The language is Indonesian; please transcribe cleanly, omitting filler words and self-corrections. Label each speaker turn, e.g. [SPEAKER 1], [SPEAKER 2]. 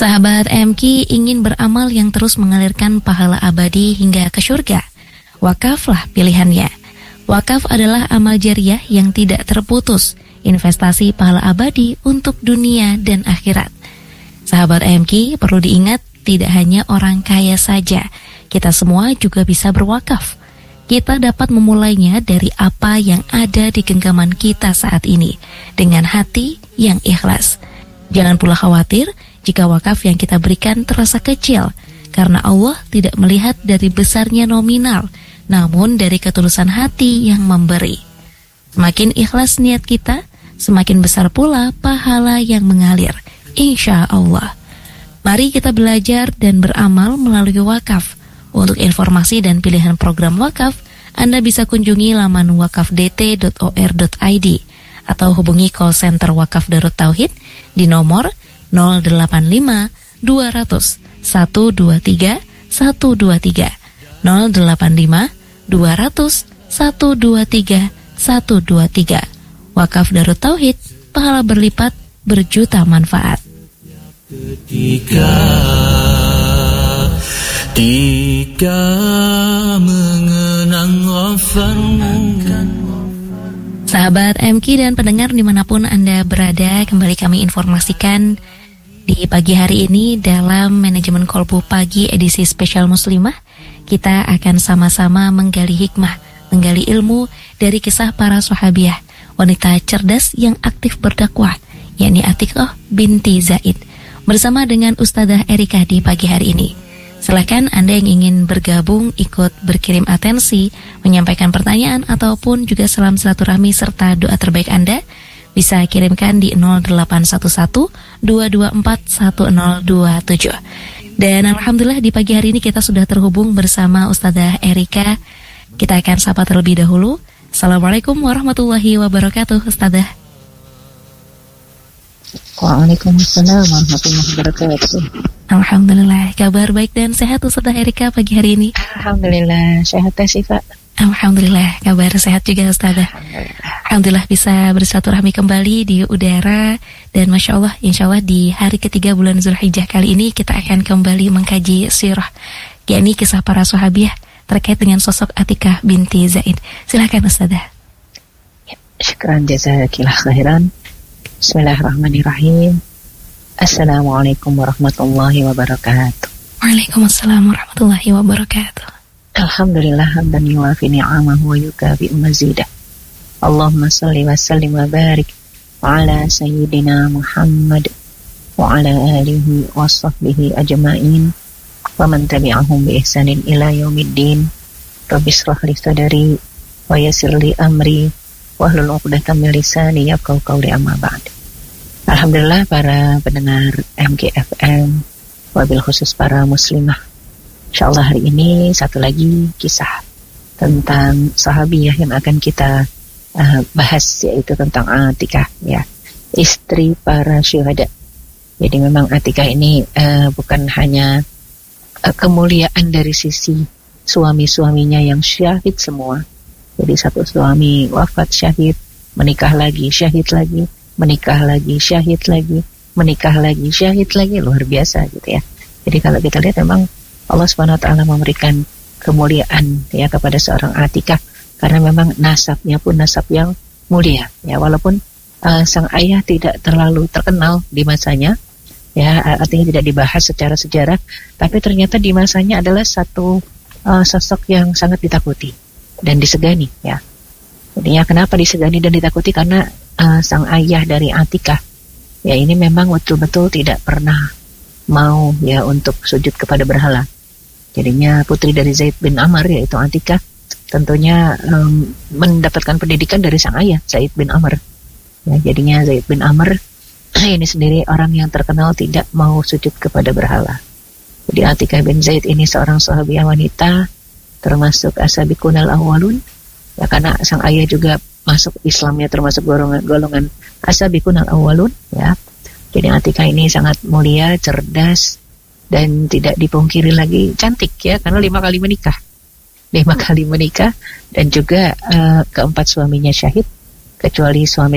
[SPEAKER 1] Sahabat MQ ingin beramal yang terus mengalirkan pahala abadi hingga ke surga. Wakaflah pilihannya. Wakaf adalah amal jariah yang tidak terputus, investasi pahala abadi untuk dunia dan akhirat. Sahabat MQ perlu diingat, tidak hanya orang kaya saja, kita semua juga bisa berwakaf. Kita dapat memulainya dari apa yang ada di genggaman kita saat ini, dengan hati yang ikhlas. Jangan pula khawatir jika wakaf yang kita berikan terasa kecil, karena Allah tidak melihat dari besarnya nominal, namun dari ketulusan hati yang memberi. Semakin ikhlas niat kita, semakin besar pula pahala yang mengalir, insya Allah. Mari kita belajar dan beramal melalui wakaf. Untuk informasi dan pilihan program wakaf, Anda bisa kunjungi laman wakafdt.or.id atau hubungi call center Wakaf Darut Tauhid di nomor 085 200 123 123 085 200 123 123. Wakaf Darut Tauhid, pahala berlipat, berjuta manfaat.
[SPEAKER 2] Ketika mengenang wafatmu.
[SPEAKER 1] Sahabat MQ dan pendengar dimanapun Anda berada, kembali kami informasikan di pagi hari ini dalam Manajemen Kolbu Pagi edisi spesial Muslimah. Kita akan sama-sama menggali hikmah, menggali ilmu dari kisah para sahabiah, wanita cerdas yang aktif berdakwah, yakni Atiqah binti Zaid, bersama dengan Ustadzah Erika di pagi hari ini. Silakan Anda yang ingin bergabung, ikut berkirim atensi, menyampaikan pertanyaan ataupun juga salam silaturahmi serta doa terbaik Anda, bisa kirimkan di 0811 224 1027. Dan alhamdulillah di pagi hari ini kita sudah terhubung bersama Ustadzah Erika. Kita akan sapa terlebih dahulu. Assalamualaikum warahmatullahi wabarakatuh, Ustadzah.
[SPEAKER 3] Waalaikumsalam warahmatullahi wabarakatuh.
[SPEAKER 1] Alhamdulillah, kabar baik dan sehat Ustadzah Erika pagi hari ini.
[SPEAKER 3] Alhamdulillah, sehat sih Pak.
[SPEAKER 1] Alhamdulillah, kabar sehat juga Ustadzah. Alhamdulillah bisa bersilaturahmi kembali di udara. Dan Masya Allah, insya Allah di hari ketiga bulan Zulhijjah kali ini kita akan kembali mengkaji sirah, yakni kisah para sahabiah terkait dengan sosok Atiqah binti Zaid. Silakan Ustadzah.
[SPEAKER 3] Ya, syukran jazakillah khairan. Bismillahirrahmanirrahim. Assalamualaikum warahmatullahi wabarakatuh.
[SPEAKER 1] Waalaikumsalam warahmatullahi wabarakatuh.
[SPEAKER 3] Alhamdulillah hamdan yuwafi ni'amahu wa yukafi mazidah. Allahumma salli wa sallim wa barik ala sayyidina Muhammad wa ala alihi wa sahbihi ajma'in wa man tabi'ahum bi ihsanin ila yaumiddin. Rabbi shrah li sadri wa yassir li amri wahlul 'uqdatam min lisani yafqahu qawli, amma ba'd. Alhamdulillah para pendengar MGFM, wabil khusus para muslimah. Insyaallah hari ini satu lagi kisah tentang sahabiyah yang akan kita bahas, yaitu tentang Atiqah, ya, istri para syuhada. Jadi memang Atiqah ini bukan hanya kemuliaan dari sisi suami-suaminya yang syahid semua. Jadi satu suami wafat syahid, menikah lagi syahid lagi, menikah lagi syahid lagi, menikah lagi syahid lagi, luar biasa gitu ya. Jadi kalau kita lihat memang Allah SWT memberikan kemuliaan ya kepada seorang Atiqah, karena memang nasabnya pun nasab yang mulia ya, walaupun sang ayah tidak terlalu terkenal di masanya ya, artinya tidak dibahas secara sejarah, tapi ternyata di masanya adalah satu sosok yang sangat ditakuti dan disegani ya. Jadinya kenapa disegani dan ditakuti? Karena sang ayah dari Atiqah ya ini memang betul-betul tidak pernah mau ya untuk sujud kepada berhala. Jadinya putri dari Zaid bin Amr yaitu Atiqah tentunya mendapatkan pendidikan dari sang ayah Zaid bin Amr. Ya, jadinya Zaid bin Amr ini sendiri orang yang terkenal tidak mau sujud kepada berhala. Jadi Atiqah bin Zaid ini seorang sahabiah wanita termasuk as-sabiqunal awwalun ya, karena sang ayah juga masuk Islamnya termasuk golongan as-sabiqunal awwalun ya. Jadi Atiqah ini sangat mulia, cerdas, dan tidak dipungkiri lagi cantik ya, karena 5 kali menikah dan juga keempat suaminya syahid, kecuali suami